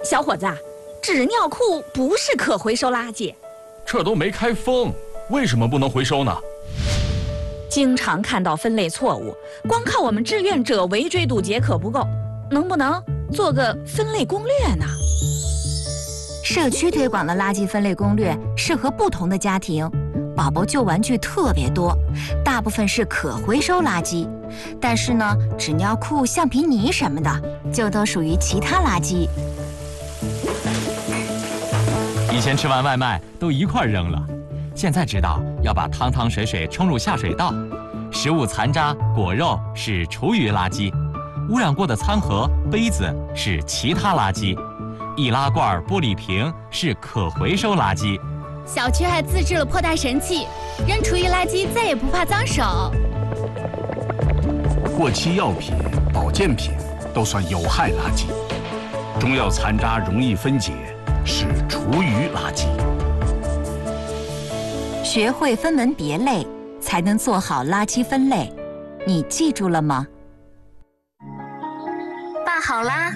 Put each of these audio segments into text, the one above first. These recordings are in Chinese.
小伙子，纸尿裤不是可回收垃圾。 这都没开封，为什么不能回收呢？ 经常看到分类错误，光靠我们志愿者围追堵截可不够，能不能做个分类攻略呢？ 社区推广的垃圾分类攻略适合不同的家庭。宝宝旧玩具特别多，大部分是可回收垃圾，但是呢，纸尿裤、橡皮泥什么的就都属于其他垃圾。 以前吃完外卖都一块扔了，现在知道要把汤汤水水冲入下水道。食物残渣、果肉是厨余垃圾，污染过的餐盒、杯子是其他垃圾，易拉罐、玻璃瓶是可回收垃圾。 小区还自制了破袋神器，扔厨余垃圾再也不怕脏手。 过期药品、保健品都算有害垃圾，中药残渣容易分解，是厨余垃圾。 学会分门别类，才能做好垃圾分类。你记住了吗？ 拌好啦。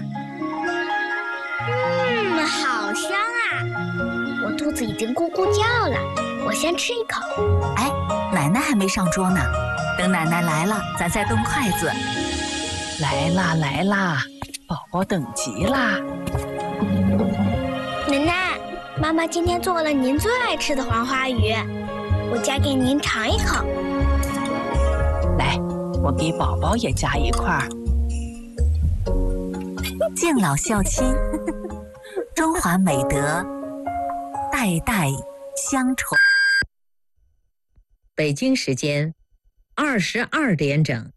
好香啊！我肚子已经咕咕叫了，我先吃一口。 哎，奶奶还没上桌呢，等奶奶来了，咱再动筷子。 来啦来啦，宝宝等急啦！ 奶奶，妈妈今天做了您最爱吃的黄花鱼，我夹给您尝一口。 来，我给宝宝也夹一块儿。 敬老孝亲，中华美德，代代相传。 北京时间22点整。